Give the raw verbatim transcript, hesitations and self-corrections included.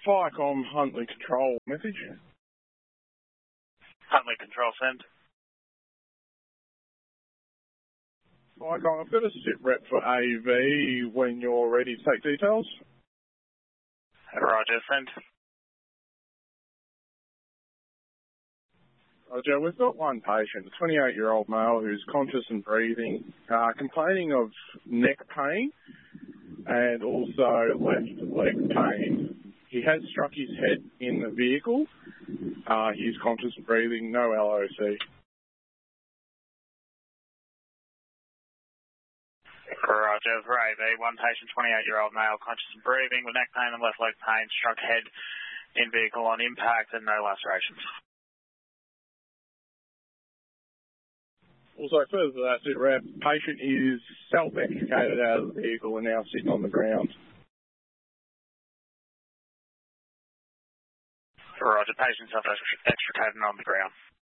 Firecom Huntley Control message. Huntley Control, send. Firecom, I've got a sit rep for A V when you're ready to take details. Roger, send. Roger, we've got one patient, a twenty-eight-year-old male who's conscious and breathing, uh, complaining of neck pain and also left leg pain. He has struck his head in the vehicle. Uh, he's conscious and breathing, no L O C. Roger, for A V, one patient, twenty-eight-year-old male, conscious and breathing, with neck pain and left leg pain, struck head in vehicle on impact and no lacerations. Also, further to that, sit rep, patient is self-extricated out of the vehicle and now sitting on the ground. Roger, patient self-extricated on the ground.